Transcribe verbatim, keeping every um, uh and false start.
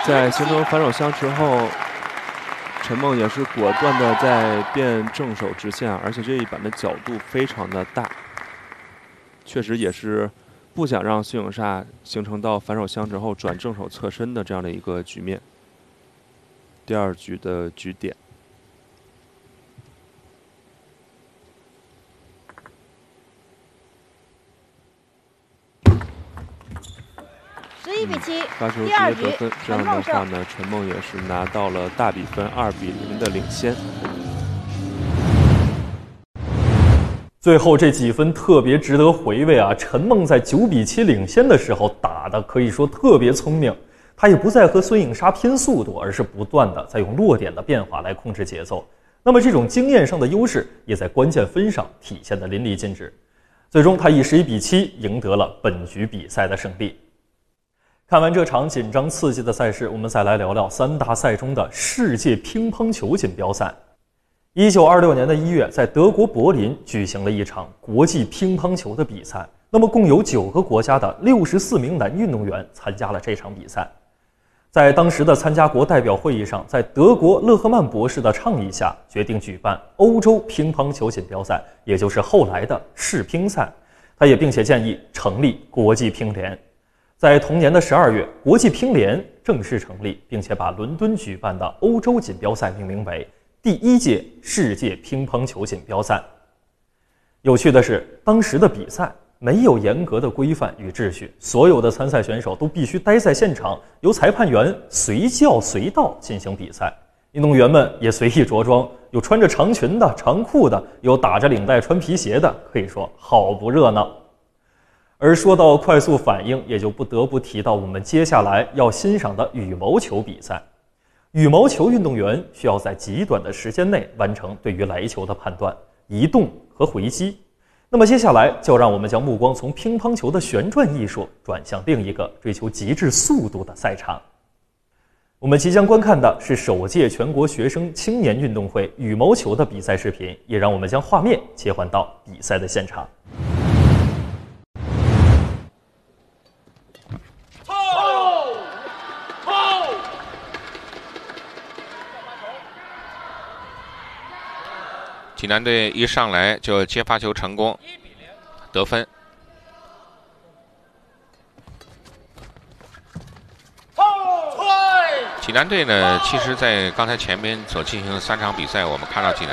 在形成反手枪之后，陈梦也是果断的在变正手直线，而且这一板的角度非常的大，确实也是不想让孙颖莎形成到反手枪之后转正手侧身的这样的一个局面。第二局的局点。 十一比七， 发球直接得分，这样的话呢，陈梦也是拿到了大比分二比零的领先。 最后这几分特别值得回味啊！陈梦在九比七领先的时候打的可以说特别聪明，他也不再和孙颖莎拼速度，而是不断的在用落点的变化来控制节奏。那么这种经验上的优势也在关键分上体现得淋漓尽致。最终他以十一比七赢得了本局比赛的胜利。看完这场紧张刺激的赛事，我们再来聊聊三大赛中的世界乒乓球锦标赛。一九二六年的一月，在德国柏林举行了一场国际乒乓球的比赛。那么共有九个国家的六十四名男运动员参加了这场比赛。在当时的参加国代表会议上，在德国勒赫曼博士的倡议下，决定举办欧洲乒乓球锦标赛，也就是后来的世乒赛。他也并且建议成立国际乒联。在同年的十二月，国际乒联正式成立，并且把伦敦举办的欧洲锦标赛命名为第一届世界乒乓球锦标赛。有趣的是，当时的比赛没有严格的规范与秩序，所有的参赛选手都必须待在现场，由裁判员随叫随到进行比赛。运动员们也随意着装，有穿着长裙的、长裤的，有打着领带穿皮鞋的，可以说好不热闹。而说到快速反应，也就不得不提到我们接下来要欣赏的羽毛球比赛。羽毛球运动员需要在极短的时间内完成对于来球的判断、移动和回击。那么接下来就让我们将目光从乒乓球的旋转艺术转向另一个追求极致速度的赛场。我们即将观看的是首届全国学生青年运动会羽毛球的比赛视频，也让我们将画面切换到比赛的现场。 济南队一上来就接发球成功，得分。济南队呢，其实在刚才前面所进行的三场比赛，我们看到济南